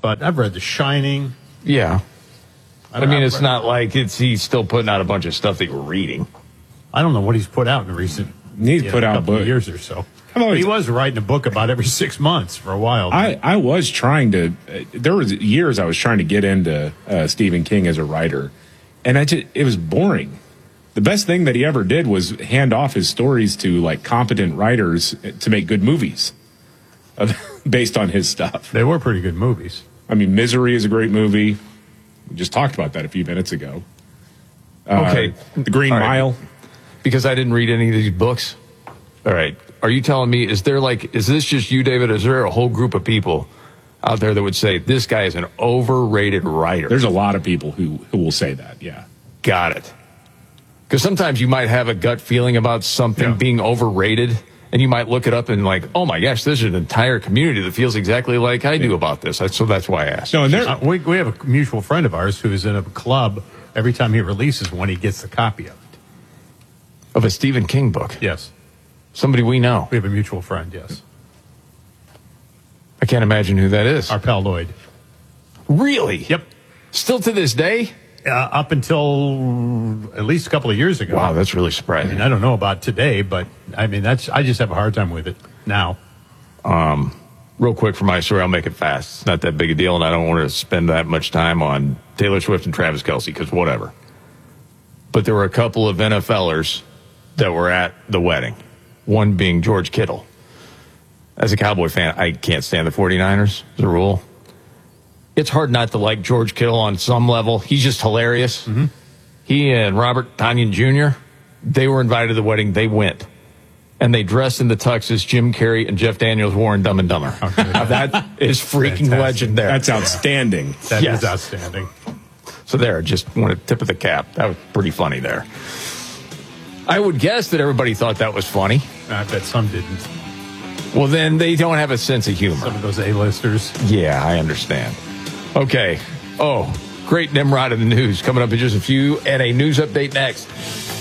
But I've read The Shining. Yeah. I mean, it's not like he's still putting out a bunch of stuff that you're reading. I don't know what he's put out in recent put out couple of years or so. He was writing a book about every 6 months for a while. I was trying to. There was years I was trying to get into Stephen King as a writer, and it was boring. The best thing that he ever did was hand off his stories to like competent writers to make good movies based on his stuff. They were pretty good movies. I mean, Misery is a great movie. We just talked about that a few minutes ago. Okay. The Green Mile. Because I didn't read any of these books. All right. Are you telling me, is this just you, David? Is there a whole group of people out there that would say this guy is an overrated writer? There's a lot of people who will say that, yeah. Got it. Because sometimes you might have a gut feeling about something being overrated, and you might look it up and like, oh my gosh, there's an entire community that feels exactly like I do about this. So that's why I asked. No, and we have a mutual friend of ours who is in a club. Every time he releases one, he gets a copy of it. Of a Stephen King book? Yes. Somebody we know. We have a mutual friend, yes. I can't imagine who that is. Our pal Lloyd. Really? Yep. Still to this day? Up until at least a couple of years ago. Wow, that's really surprising. I mean, I don't know about today, but I mean, I just have a hard time with it now. Real quick for my story, I'll make it fast. It's not that big a deal, and I don't want to spend that much time on Taylor Swift and Travis Kelce, because whatever. But there were a couple of NFLers that were at the wedding, one being George Kittle. As a Cowboy fan, I can't stand the 49ers, as a rule. It's hard not to like George Kittle on some level. He's just hilarious. Mm-hmm. He and Robert Tonyan Jr., they were invited to the wedding. They went. And they dressed in the tuxes Jim Carrey and Jeff Daniels wore in Dumb and Dumber. Okay. Now that is freaking legendary. That's outstanding. That is outstanding. So there, just want to tip of the cap. That was pretty funny there. I would guess that everybody thought that was funny. I bet some didn't. Well, then they don't have a sense of humor. Some of those A-listers. Yeah, I understand. Okay. Oh, great Nimrod in the news coming up in just a few, and a news update next.